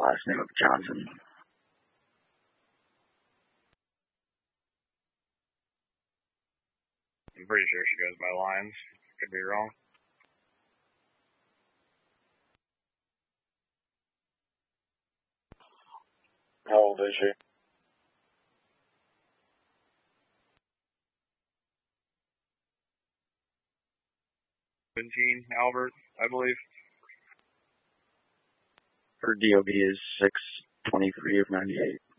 last name of Johnson. I'm pretty sure she goes by Lyons. Could be wrong. How old is she? 17, Albert, I believe. Her DOB is 6/23 of 98.